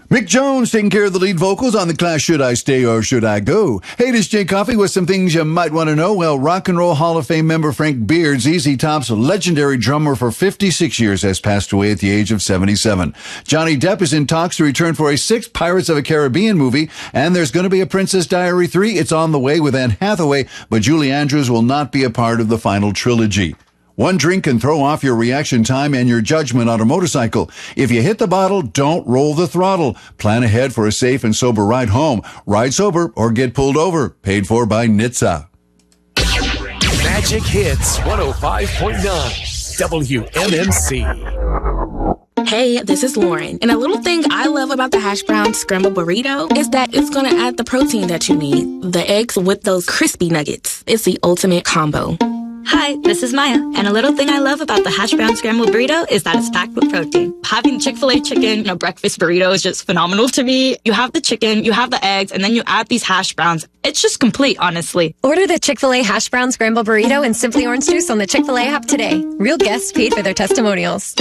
Mick Jones taking care of the lead vocals on the Clash Should I Stay or Should I Go? Hey, this is Jay Coffey with some things you might want to know. Well, Rock and Roll Hall of Fame member Frank Beard, ZZ Top's legendary drummer for 56 years, has passed away at the age of 77. Johnny Depp is in talks to return for a sixth Pirates of the Caribbean movie, and there's going to be a Princess Diary 3. It's on the way with Anne Hathaway, but Julie Andrews will not be a part of the final trilogy. One drink can throw off your reaction time and your judgment on a motorcycle. If you hit the bottle, don't roll the throttle. Plan ahead for a safe and sober ride home. Ride sober or get pulled over. Paid for by NHTSA. Magic Hits 105.9 WMMC. Hey, this is Lauren. And a little thing I love about the hash brown scrambled burrito is that it's going to add the protein that you need. The eggs with those crispy nuggets. It's the ultimate combo. Hi, this is Maya, and a little thing I love about the hash brown scrambled burrito is that it's packed with protein. Having Chick-fil-A chicken in a breakfast burrito is just phenomenal to me. You have the chicken, you have the eggs, and then you add these hash browns. It's just complete, honestly. Order the Chick-fil-A hash brown scrambled burrito and Simply Orange Juice on the Chick-fil-A app today. Real guests paid for their testimonials.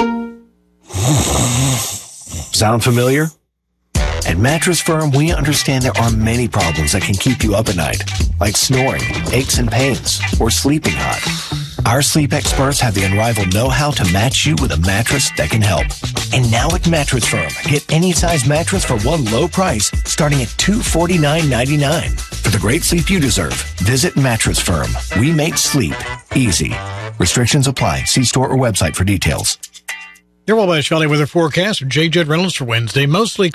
Sound familiar? At Mattress Firm, we understand there are many problems that can keep you up at night, like snoring, aches and pains, or sleeping hot. Our sleep experts have the unrivaled know-how to match you with a mattress that can help. And now at Mattress Firm, get any size mattress for one low price, starting at $249.99. For the great sleep you deserve, visit Mattress Firm. We make sleep easy. Restrictions apply. See store or website for details. Your Wabash Valley weather forecast with J. Judd Reynolds for Wednesday. Mostly